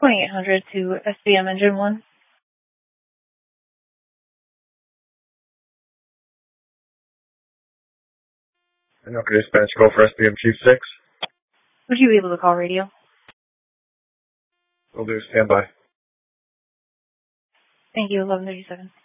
2800 to SBM Engine 1. And okay, dispatch, go for SBM Chief 6. Would you be able to call radio? We'll do, stand by. Thank you, 1137.